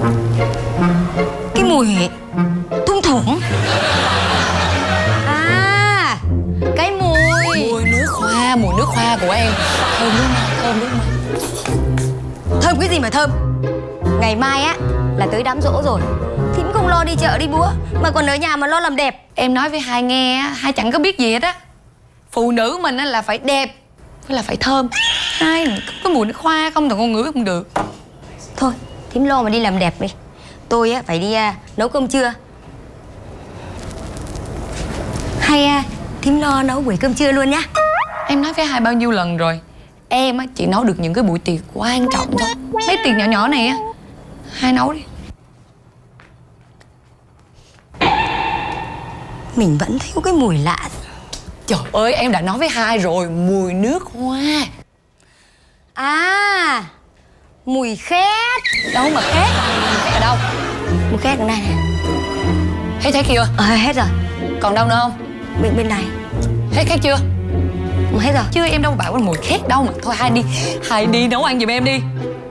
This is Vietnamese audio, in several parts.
Cái mùi thum thủm. À, cái mùi Mùi nước hoa của em. Thơm đúng không? Thơm đúng không? Thơm cái gì mà thơm. Ngày mai á là tới đám giỗ rồi, Thím không lo đi chợ đi búa mà còn ở nhà mà lo làm đẹp. Em nói với hai nghe á, hai chẳng có biết gì hết á. Phụ nữ mình á là phải đẹp, với là phải thơm. Hai có mùi nước hoa không thì con ngửi không được. Thôi, Thím lo mà đi làm đẹp đi. Tôi á phải đi nấu cơm trưa. Hay Thím lo nấu buổi cơm trưa luôn nhá. Em nói với hai bao nhiêu lần rồi, em á chỉ nấu được những cái buổi tiệc quan trọng thôi. Mấy tiệc nhỏ nhỏ này á, hai nấu đi. Mình vẫn thấy có cái mùi lạ. Trời ơi, em đã nói với hai rồi, mùi nước hoa. À, mùi khét. Đâu mà khét? Khét ở đâu? Mùi khét ở này nè. Hết thấy chưa? Hết rồi. Còn đâu nữa không? Bên này. Hết khét chưa? Hết rồi. Chưa, em đâu bảo là mùi khét đâu mà. Thôi hai đi nấu ăn giùm em đi.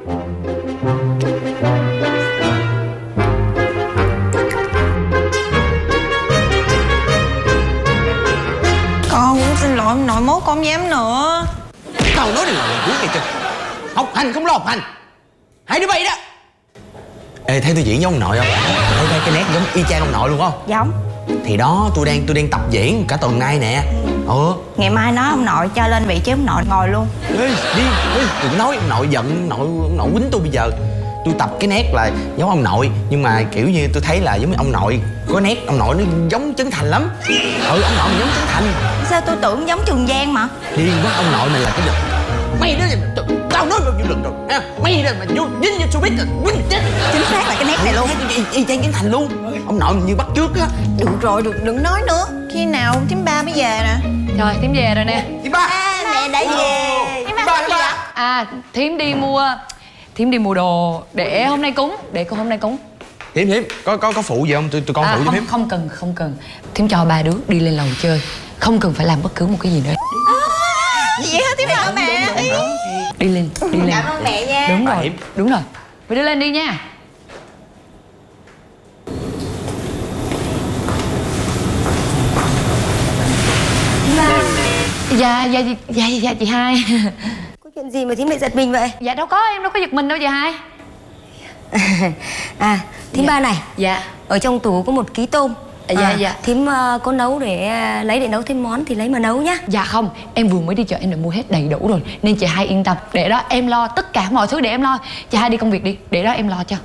Con cũng xin lỗi ông nội, mốt con không dám nữa. Câu nói này là lần cuối này chứ. Học hành không lo học hành. Hai đứa bay đó. Ê, thấy tôi diễn giống ông nội không? Thấy cái nét giống y chang ông nội luôn không? Giống. Thì đó, tôi đang tập diễn cả tuần nay nè. Ngày mai nói ông nội cho lên vị trí ông nội ngồi luôn. Ê, đừng nói ông nội giận, ông nội quýnh tôi bây giờ. Tôi tập cái nét là giống ông nội, nhưng mà kiểu như tôi thấy là giống ông nội, có nét ông nội nó giống Trấn Thành lắm. Ông nội mình giống Trấn Thành. Sao tôi tưởng giống Trường Giang mà. Điên quá, ông nội mình là cái gì? Mày đó, tao nói bao nhiêu lần rồi ha? Mày đó mà vô dính vô showbiz rồi quýnh chết. Chính xác là cái nét này luôn. Y chang Trấn Thành luôn. Ông nội mình như bắt chước á. Được rồi, đừng nói nữa. Khi nào thím ba mới về nè? Rồi, Thím về rồi nè. Thím ba. Mẹ đã về. Thím ba. À, Thím đi mua đồ để hôm nay cúng, để con hôm nay cúng. Thím có phụ gì không? Tôi con phụ cho thím. Không cần. Thím cho ba đứa đi lên lầu chơi, không cần phải làm bất cứ một cái gì nữa. Gì hả thím hả mẹ? Đi lên. Cảm ơn mẹ nha. Đúng rồi. Vậy đi lên đi nha. Dạ chị hai. Có chuyện gì mà Thím lại giật mình vậy? Dạ đâu có, em đâu có giật mình đâu chị hai. Thím ba này. Dạ. Ở trong tủ có một ký tôm. Dạ. Thím có nấu để nấu thêm món thì lấy mà nấu nhá. Dạ không, em vừa mới đi chợ em đã mua hết đầy đủ rồi, nên chị hai yên tâm. Để đó em lo tất cả mọi thứ, để em lo. Chị hai đi công việc đi, để đó em lo cho.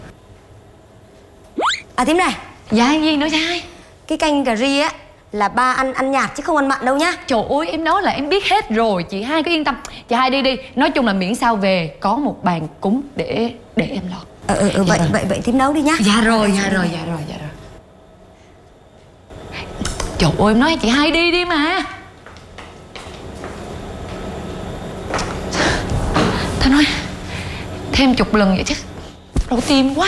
Thím này. Dạ gì nữa chị hai? Cái canh cà ri á là ba ăn nhạt chứ không ăn mặn đâu nhá. Trời ơi, em nói là em biết hết rồi, chị hai cứ yên tâm. Chị hai đi. Nói chung là miễn sao về có một bàn cúng để em lo. Vậy Thím nấu đi nhá. Dạ rồi. Trời ơi, em nói chị hai đi mà. Tao nói thêm chục lần vậy chắc đau tim quá.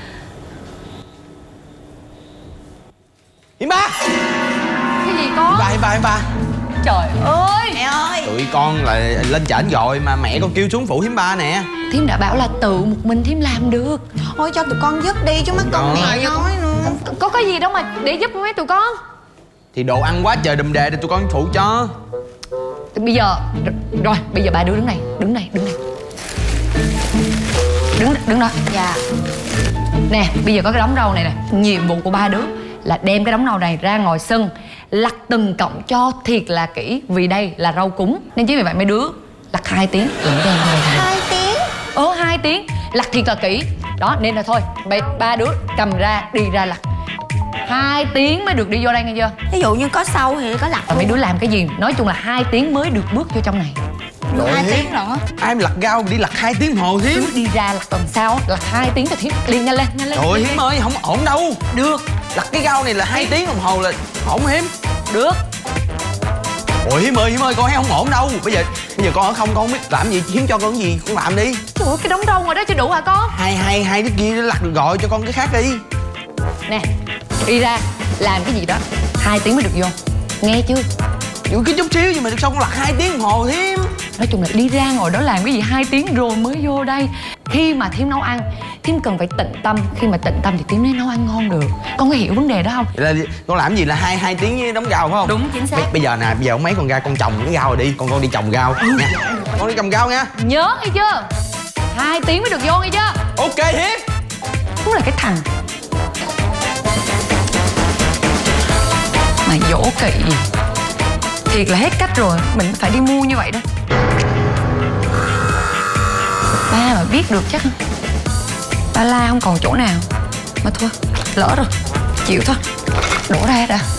Thím ba. Cái gì con? Thím ba. Trời ơi. Mẹ ơi. Tụi con là lên trển rồi mà mẹ con kêu xuống phụ thím ba nè. Thím đã bảo là tự một mình thím làm được. Thôi cho tụi con giúp đi chứ mắc con mẹ nói nữa. Có gì đâu mà để giúp mấy tụi con. Thì đồ ăn quá trời đùm đề thì tụi con phụ cho. Bây giờ rồi, bây giờ ba đứa đứng này. Đứng đó. Dạ. Nè, bây giờ có cái đống rau này nè. Nhiệm vụ của ba đứa là đem cái đống rau này ra ngoài sân, lặt từng cọng cho thiệt là kỹ, vì đây là rau cúng. Nên chính vì vậy mấy đứa lặt 2 tiếng rồi mới đem ra đây. 2 tiếng? 2 tiếng, lặt thiệt là kỹ. Đó, nên là thôi, ba đứa cầm ra, đi ra lặt 2 tiếng mới được đi vô đây, nghe chưa? Ví dụ như có sâu thì có lặt. Và mấy đứa làm cái gì, nói chung là 2 tiếng mới được bước vô trong này. 2 tiếng rồi á. Ai mà lặt rau đi lặt 2 tiếng hồ thím. Cứ đi ra lặt tuần sau, lặt 2 tiếng cho thiếp liền, nhanh lên. Trời thím ơi, không ổn đâu. Được. Lặt cái rau này là 2 tiếng đồng hồ là ổn thím. Được. Ôi thím ơi, con thấy không ổn đâu. Bây giờ con ở không, con không biết làm gì, thím cho con cái gì con làm đi. Trời ơi, cái đống rau ngoài đó chưa đủ hả con? Hai đứa kia lặt được gọi cho con cái khác đi. Nè, đi ra làm cái gì đó 2 tiếng mới được vô, nghe chưa? Dù cái chút xíu gì mà sao con lặt 2 tiếng đồng hồ thím. Nói chung là đi ra ngồi đó làm cái gì 2 tiếng rồi mới vô đây. Khi mà thím nấu ăn Thím cần phải tịnh tâm. Khi mà tịnh tâm thì Thím mới nấu ăn ngon được. Con có hiểu vấn đề đó không? Vậy là con làm gì là hai tiếng với đóng rau phải không? Đúng, chính xác. Bây giờ nè, bây giờ mấy con ra con trồng cái rau rồi đi. Con đi trồng rau nha. Con đi trồng rau nha. Nhớ hay chưa? 2 tiếng mới được vô nghe chưa? Ok Hiếp. Đúng là cái thằng mà dỗ kỵ gì. Thiệt là hết cách rồi. Mình phải đi mua như vậy đó. Ba mà biết được chắc ba la không còn chỗ nào. Mà thôi, lỡ rồi, chịu thôi. Đổ ra đã.